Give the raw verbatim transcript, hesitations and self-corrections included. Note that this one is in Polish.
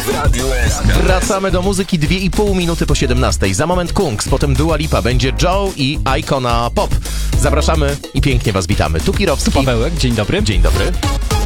w Radiu S K. Wracamy do muzyki dwie i pół minuty po siedemnastej. Za moment Kungs, potem Dua Lipa, będzie Joe i Icona Pop. Zapraszamy i pięknie was witamy. Tu Kirowski. Pawełek, dzień dobry. Dzień dobry.